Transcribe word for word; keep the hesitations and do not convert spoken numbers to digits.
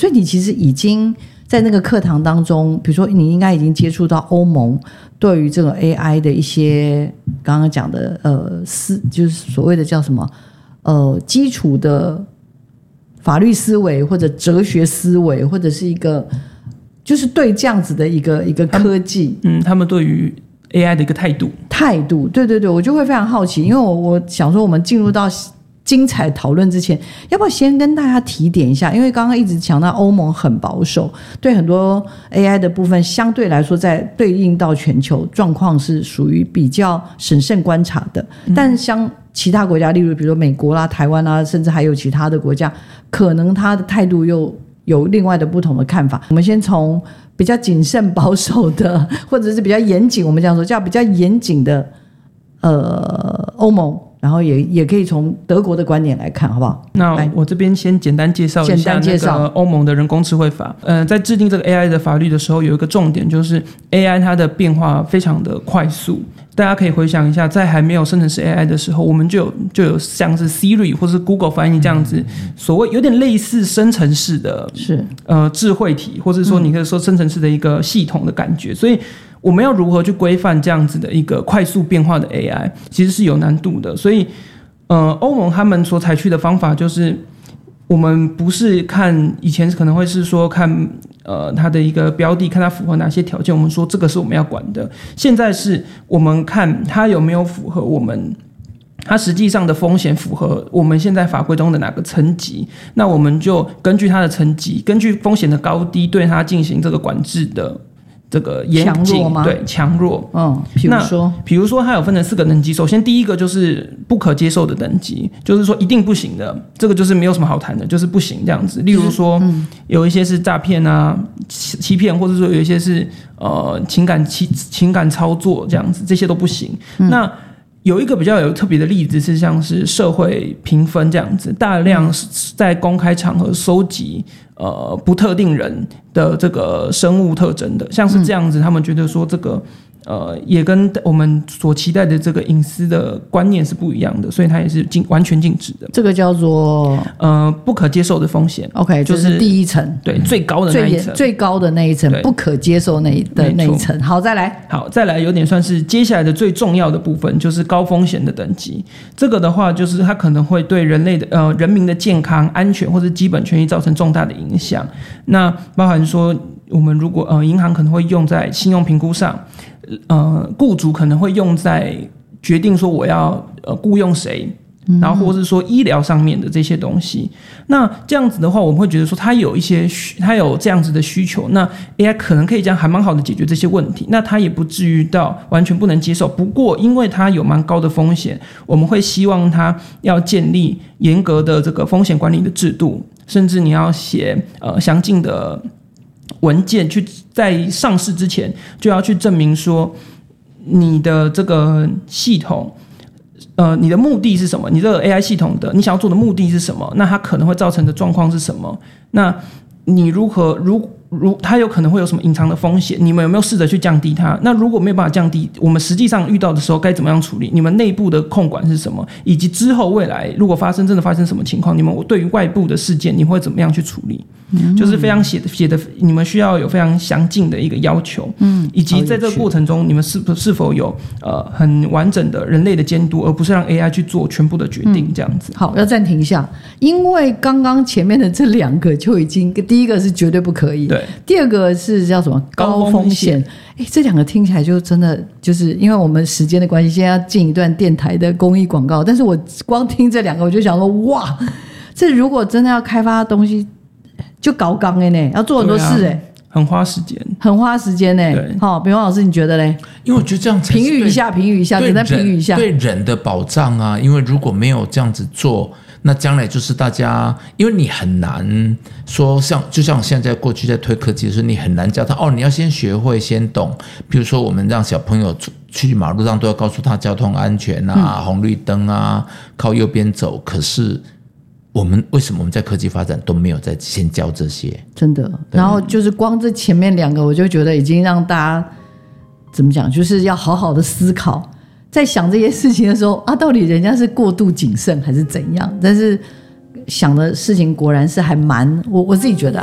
所以你其实已经在那个课堂当中，比如说你应该已经接触到欧盟对于这个 A I 的一些刚刚讲的呃思，就是所谓的叫什么呃基础的法律思维或者哲学思维，或者是一个就是对这样子的一个一个科技， 嗯，他们对于 A I 的一个态度态度，对对对，我就会非常好奇，因为我我想说我们进入到精彩讨论之前，要不要先跟大家提点一下？因为刚刚一直强调欧盟很保守，对很多 A I 的部分相对来说在对应到全球状况是属于比较审慎观察的，嗯、但像其他国家，例如比如说美国啦、台湾啦，甚至还有其他的国家，可能他的态度又有另外的不同的看法。我们先从比较谨慎保守的，或者是比较严谨，我们这样说叫比较严谨的呃欧盟。然后也也可以从德国的观点来看，好不好？ 那我这边先简单介绍一下那个欧盟的人工智慧法。呃，在制定这个 A I 的法律的时候，有一个重点就是 A I 它的变化非常的快速。大家可以回想一下，在还没有生成式 A I 的时候，我们就有就有像是 Siri 或是 Google 翻译这样子，所谓有点类似生成式的是呃智慧体，或者说你可以说生成式的一个系统的感觉，所以。我们要如何去规范这样子的一个快速变化的 A I， 其实是有难度的。所以，呃，欧盟他们所采取的方法就是，我们不是看以前可能会是说看呃它的一个标的，看它符合哪些条件，我们说这个是我们要管的。现在是我们看它有没有符合我们。它实际上的风险符合我们现在法规中的哪个层级，那我们就根据它的层级，根据风险的高低，对它进行这个管制的。这个严谨对强弱， 嗯，比如说， 比如说它有分成四个等级。首先第一个就是不可接受的等级，就是说一定不行的，这个就是没有什么好谈的，就是不行这样子。例如说，嗯、有一些是诈骗啊、欺骗，或者说有一些是呃情感欺情感操作这样子，这些都不行。嗯、那有一个比较有特别的例子是像是社会评分这样子，大量在公开场合收集呃不特定人的这个生物特征的，像是这样子，他们觉得说这个呃也跟我们所期待的这个隐私的观念是不一样的，所以它也是禁完全禁止的。 这个叫做呃不可接受的风险。 OK， 就是第一层， 对，最高的那一层， 最, 最高的那一层，不可接受那的那一层。好，再来， 好，再来，有点算是接下来的最重要的部分，就是高风险的等级。这个的话，就是它可能会对人类的呃人民的健康、安全或者基本权益造成重大的影响。那包含说，我们如果呃银行可能会用在信用评估上。呃，雇主可能会用在决定说我要呃雇用谁，然后或是说医疗上面的这些东西。那这样子的话，我们会觉得说它有一些它有这样子的需求，那 A I 可能可以这样还蛮好的解决这些问题，那它也不至于到完全不能接受。不过因为它有蛮高的风险，我们会希望它要建立严格的这个风险管理的制度，甚至你要写呃详尽的文件，去在上市之前就要去证明说你的这个系统呃，你的目的是什么？你这个 A I 系统的你想要做的目的是什么？那它可能会造成的状况是什么？那你如何如如它有可能会有什么隐藏的风险？你们有没有试着去降低它？那如果没有办法降低，我们实际上遇到的时候该怎么样处理？你们内部的控管是什么？以及之后未来如果发生真的发生什么情况，你们对于外部的事件你会怎么样去处理？嗯、就是非常写的写的，你们需要有非常详尽的一个要求，嗯，以及在这个过程中，你们是不是否有呃很完整的人类的监督，而不是让 A I 去做全部的决定、嗯、这样子。 好，要暂停一下，因为刚刚前面的这两个就已经，第一个是绝对不可以， 对， 第二个是叫什么高风险。哎，这两个听起来就真的就是因为我们时间的关系，现在要进一段电台的公益广告，但是我光听这两个我就想说，哇，这如果真的要开发东西。就搞纲的呢，要做很多事哎、啊， 很花时间， 很花时间呢。好，比方老师，你觉得嘞？ 因为我觉得这样才评语一下，评语一下，简单评语一下， 对人的保障啊。因为如果没有这样子做，那将来就是大家，因为你很难说像，就像现在过去在推科技的时候，你很难教他哦，你要先学会，先懂。比如说，我们让小朋友去马路上都要告诉他交通安全啊，嗯、红绿灯啊，靠右边走。可是。我们为什么我们在科技发展都没有在先教这些？ 真的，然后就是光这前面两个，我就觉得已经让大家怎么讲，就是要好好的思考，在想这些事情的时候啊，到底人家是过度谨慎还是怎样？但是想的事情果然是还蛮，我我自己觉得